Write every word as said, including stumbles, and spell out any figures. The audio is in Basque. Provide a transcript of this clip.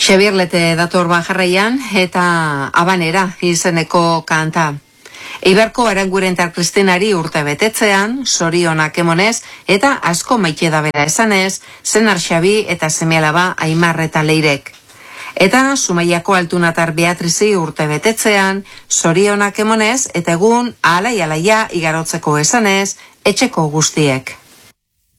Xabier Lete dator bajarraian eta Abanera izeneko kanta. Eibarko Arangurentar Kristinari urte betetzean, sorionak emonez eta asko maite da bera esanez, senar Xabi eta seme-alaba Aimar eta Leirek. Eta Zumaiako Altunatar Beatrizi urte betetzean, sorionak emonez eta egun alai-alaia igarotzeko esanez, etxeko guztiek.